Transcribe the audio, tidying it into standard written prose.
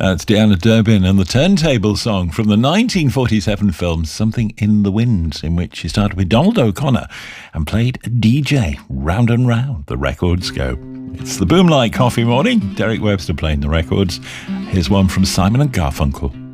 That's Deanna Durbin and the Turntable Song from the 1947 film Something in the Wind, in which she started with Donald O'Connor and played a DJ. Round and round the records go. It's the Boomlight Coffee Morning. Derek Webster playing the records. Here's one from Simon and Garfunkel.